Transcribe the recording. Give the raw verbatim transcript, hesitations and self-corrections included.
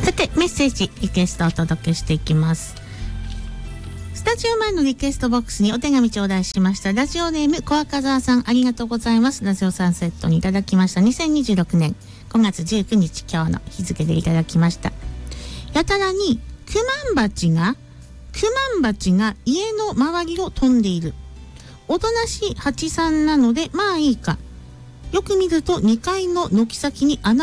さてメッセージリクエストをお届けしていきます。スタジオ前のリクエストボックスにお手紙頂戴しました。ラジオネーム小赤沢さん、ありがとうございます。ラジオサンセットにいただきました。にせんにじゅうろくねんごがつじゅうくにち、今日の日付でいただきました。やたらにクマンバチがクマンバチが家の周りを飛んでいる。おとなしい蜂さんなのでまあいいか。よく見るとにかいの軒先に穴